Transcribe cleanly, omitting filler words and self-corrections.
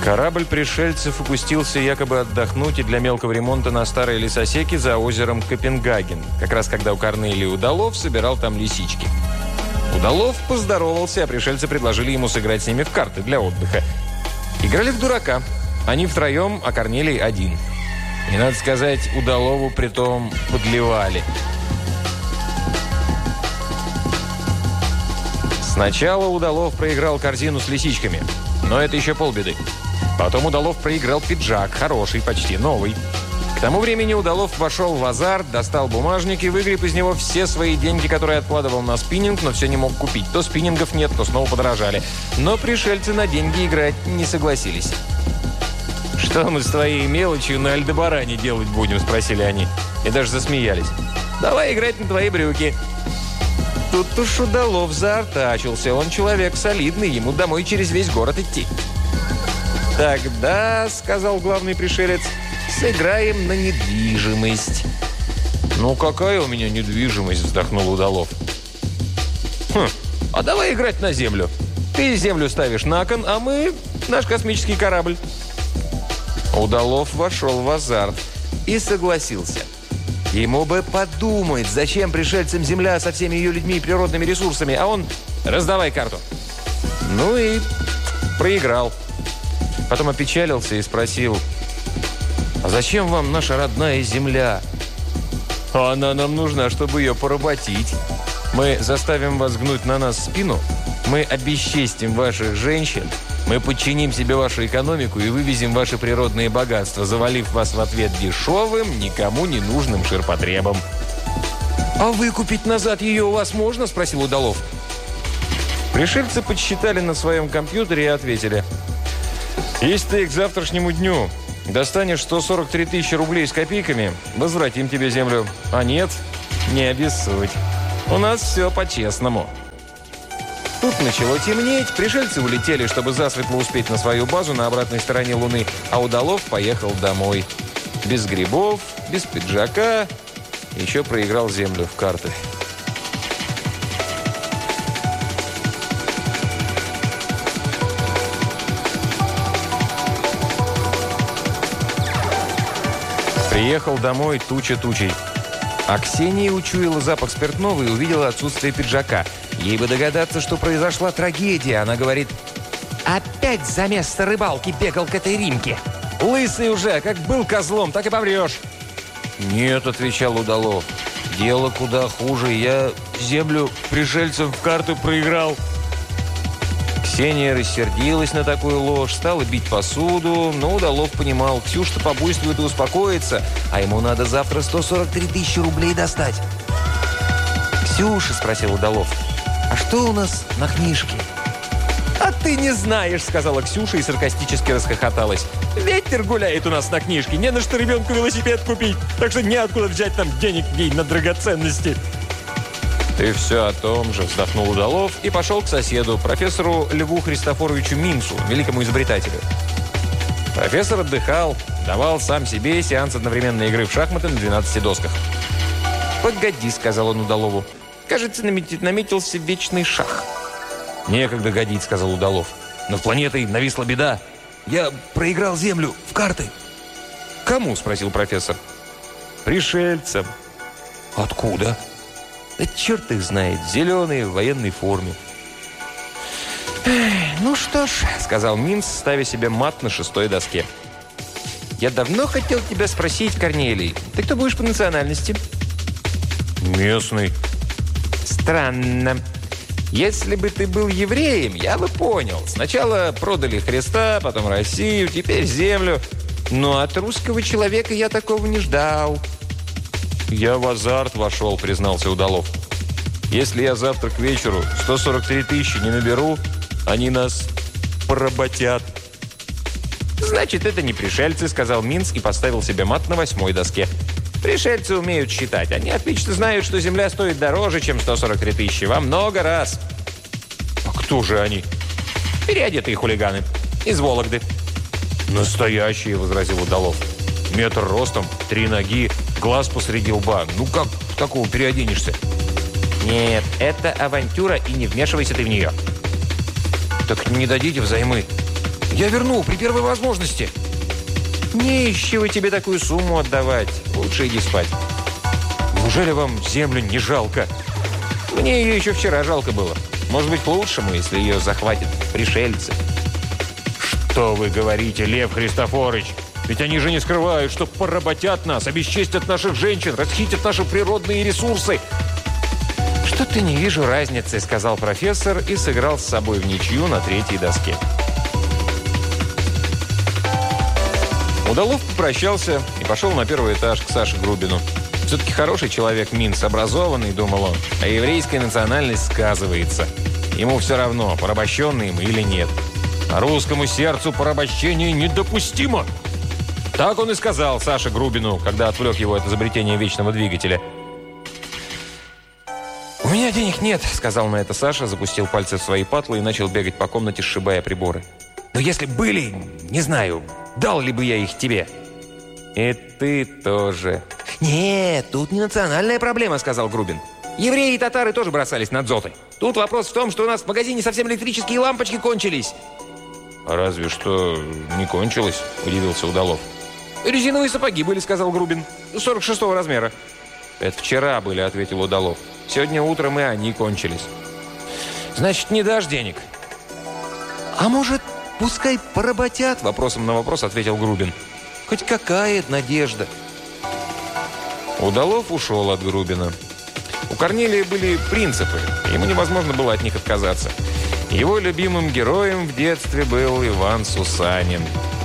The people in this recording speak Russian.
Корабль пришельцев упустился якобы отдохнуть и для мелкого ремонта на старой лесосеке за озером Копенгаген, как раз когда у Корнелии Удалов собирал там лисички. Удалов поздоровался, а пришельцы предложили ему сыграть с ними в карты для отдыха. Играли в дурака. Они втроем, а Корнелий один. И, надо сказать, Удалову притом подливали. Сначала Удалов проиграл корзину с лисичками, но это еще полбеды. Потом Удалов проиграл пиджак, хороший, почти новый. К тому времени Удалов вошел в азарт, достал бумажник и выгреб из него все свои деньги, которые откладывал на спиннинг, но все не мог купить. То спиннингов нет, то снова подорожали. Но пришельцы на деньги играть не согласились. «Что мы с твоей мелочью на Альдебаране делать будем?» – спросили они. И даже засмеялись. «Давай играть на твои брюки». Тут уж Удалов заортачился. Он человек солидный, ему домой через весь город идти. «Тогда, — сказал главный пришелец, — сыграем на недвижимость». «Ну, какая у меня недвижимость?» – вздохнул Удалов. «А давай играть на землю. Ты землю ставишь на кон, а мы – наш космический корабль». Удалов вошел в азарт и согласился. Ему бы подумать, зачем пришельцам земля со всеми ее людьми и природными ресурсами, а он – раздавай карту. Ну и проиграл. Потом опечалился и спросил: «А зачем вам наша родная земля?» «Она нам нужна, чтобы ее поработить. Мы заставим вас гнуть на нас спину, мы обесчестим ваших женщин, мы подчиним себе вашу экономику и вывезем ваши природные богатства, завалив вас в ответ дешевым, никому не нужным ширпотребом». «А выкупить назад ее у вас можно?» – спросил Удалов. Пришельцы подсчитали на своем компьютере и ответили: «Если ты к завтрашнему дню достанешь 143 тысячи рублей с копейками, возвратим тебе землю. А нет, не обессудь. У нас все по-честному». Тут начало темнеть, пришельцы улетели, чтобы засветло успеть на свою базу на обратной стороне Луны, а Удалов поехал домой. Без грибов, без пиджака, еще проиграл землю в карты. Приехал домой туча тучей. А Ксения учуяла запах спиртного и увидела отсутствие пиджака. Ей бы догадаться, что произошла трагедия. Она говорит: «Опять за место рыбалки бегал к этой Римке. Лысый уже, как был козлом, так и поврешь». «Нет», — отвечал Удалов, — «дело куда хуже. Я землю пришельцам в карты проиграл». Ксения рассердилась на такую ложь, стала бить посуду, но Удалов понимал, Ксюша-то побуйствует и успокоится, а ему надо завтра 143 тысячи рублей достать. «Ксюша, — спросил Удалов, — а что у нас на книжке?» «А ты не знаешь, — сказала Ксюша и саркастически расхохоталась. — Ветер гуляет у нас на книжке, не на что ребенку велосипед купить, так что неоткуда взять там денег ей на драгоценности». «Ты все о том же», — вздохнул Удалов и пошел к соседу, профессору Льву Христофоровичу Минцу, великому изобретателю. Профессор отдыхал, давал сам себе сеанс одновременной игры в шахматы на 12 досках. «Погоди», — сказал он Удалову, — «кажется, наметился вечный шах». «Некогда годить», — сказал Удалов. «Над планетой нависла беда. Я проиграл землю в карты». «Кому?» — спросил профессор. «Пришельцам». «Откуда?» «Да черт их знает, зеленые в военной форме». «Ну что ж», — сказал Минц, ставя себе мат на 6-й доске. «Я давно хотел тебя спросить, Корнелий, ты кто будешь по национальности?» «Местный». «Странно. Если бы ты был евреем, я бы понял. Сначала продали Христа, потом Россию, теперь землю. Но от русского человека я такого не ждал». «Я в азарт вошел», — признался Удалов. «Если я завтра к вечеру 143 тысячи не наберу, они нас поработят». «Значит, это не пришельцы», — сказал Минц и поставил себе мат на 8-й доске. «Пришельцы умеют считать. Они отлично знают, что земля стоит дороже, чем 143 тысячи. Во много раз». «А кто же они?» «Переодетые хулиганы. Из Вологды». «Настоящие», — возразил Удалов. «Метр ростом, 3 ноги, глаз посреди лба. Ну как в такого переоденешься?» «Нет, это авантюра, и не вмешивайся ты в нее». «Так не дадите взаймы?» Я верну при первой возможности. Не из чего тебе такую сумму отдавать. Лучше иди спать. Неужели вам землю не жалко? Мне ее еще вчера жалко было. Может быть, к лучшему, если ее захватят пришельцы. Что вы говорите, Лев Христофорович? Ведь они же не скрывают, что поработят нас, обесчестят наших женщин, расхитят наши природные ресурсы. «Что-то не вижу разницы», — сказал профессор и сыграл с собой в ничью на третьей доске. Удалов попрощался и пошел на первый этаж к Саше Грубину. Все-таки хороший человек Минц, образованный, думал он, а еврейская национальность сказывается. Ему все равно, порабощенный им или нет. А русскому сердцу порабощение недопустимо. Так он и сказал Саше Грубину, когда отвлек его от изобретения вечного двигателя. «У меня денег нет», — сказал на это Саша, запустил пальцы в свои патлы и начал бегать по комнате, сшибая приборы. «Но если были, не знаю, дал ли бы я их тебе?» «И ты тоже». «Нет, тут не национальная проблема», — сказал Грубин. «Евреи и татары тоже бросались на дзоты. Тут вопрос в том, что у нас в магазине совсем электрические лампочки кончились». «Разве что не кончилось», — удивился Удалов. «Резиновые сапоги были», — сказал Грубин. 46-го размера. «Это вчера были», — ответил Удалов. «Сегодня утром и они кончились». «Значит, не дашь денег?» «А может, пускай поработят?» — вопросом на вопрос ответил Грубин. «Хоть какая надежда?» Удалов ушел от Грубина. У Корнелия были принципы, ему невозможно было от них отказаться. Его любимым героем в детстве был Иван Сусанин.